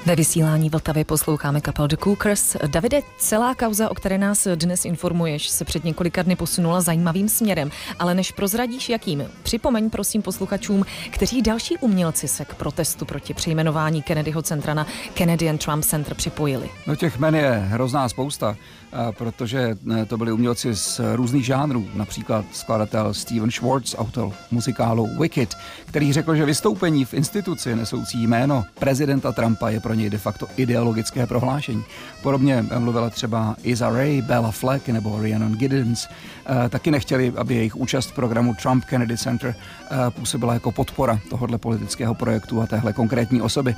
Ve vysílání Vltavy posloucháme kapelu The Cookers. Davide, celá kauza, o které nás dnes informuješ, se před několika dny posunula zajímavým směrem, ale než prozradíš jakým, připomeň prosím posluchačům, kteří další umělci se k protestu proti přejmenování Kennedyho centra na Kennedy and Trump Center připojili. No těch jmen je hrozná spousta, protože to byli umělci z různých žánrů, například skladatel Steven Schwartz, autor muzikálu Wicked, který řekl, že vystoupení v instituci nesoucí jméno prezidenta Trumpa je pro něj de facto ideologické prohlášení. Podobně mluvila třeba Issa Rae, Bella Fleck nebo Rhiannon Giddens. Taky nechtěli, aby jejich účast v programu Trump Kennedy Center působila jako podpora tohohle politického projektu a téhle konkrétní osoby.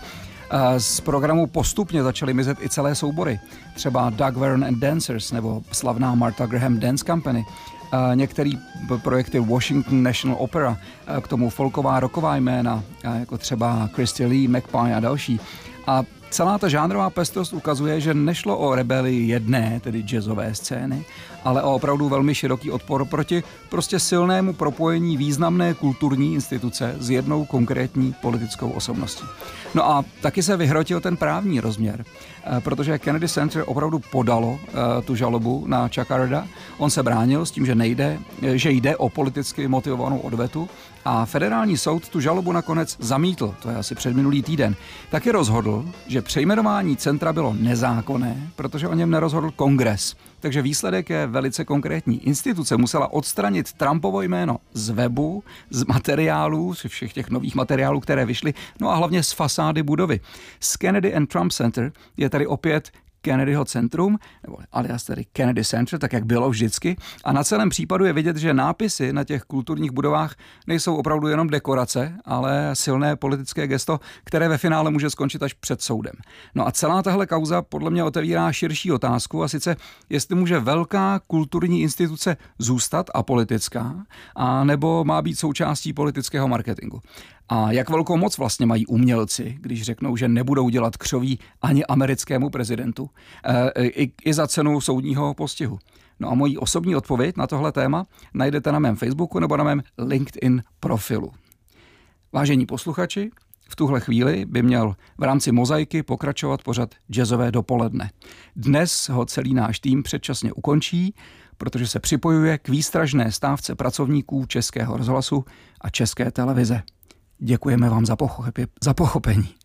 Z programu postupně začaly mizet i celé soubory, třeba Doug Verne and Dancers nebo slavná Martha Graham Dance Company. Některé projekty Washington National Opera, k tomu folková rocková jména, jako třeba Christy Lee, McPie a další. A celá ta žánrová pestrost ukazuje, že nešlo o rebelii jedné, tedy jazzové scény, ale o opravdu velmi široký odpor proti prostě silnému propojení významné kulturní instituce s jednou konkrétní politickou osobností. No a taky se vyhrotil ten právní rozměr, protože Kennedy Center opravdu podalo tu žalobu na Chucka Rudda. On se bránil s tím, že jde o politicky motivovanou odvetu a federální soud tu žalobu nakonec zamítl, to je asi předminulý týden. Taky rozhodl, že přejmenování centra bylo nezákonné, protože o něm nerozhodl kongres. Takže výsledek je velice konkrétní. Instituce musela odstranit Trumpovo jméno z webu, z materiálů, z všech těch nových materiálů, které vyšly, no a hlavně z fasády budovy. Z Kennedy and Trump Center je tady opět Kennedyho centrum, nebo alias tedy Kennedy Center, tak jak bylo vždycky. A na celém případu je vidět, že nápisy na těch kulturních budovách nejsou opravdu jenom dekorace, ale silné politické gesto, které ve finále může skončit až před soudem. No a celá tahle kauza podle mě otevírá širší otázku, a sice jestli může velká kulturní instituce zůstat apolitická, a nebo má být součástí politického marketingu. A jak velkou moc vlastně mají umělci, když řeknou, že nebudou dělat křoví ani americkému prezidentu, i za cenu soudního postihu. No a moji osobní odpověď na tohle téma najdete na mém Facebooku nebo na mém LinkedIn profilu. Vážení posluchači, v tuhle chvíli by měl v rámci Mozaiky pokračovat pořad Jazzové dopoledne. Dnes ho celý náš tým předčasně ukončí, protože se připojuje k výstražné stávce pracovníků Českého rozhlasu a České televize. Děkujeme vám za pochopení.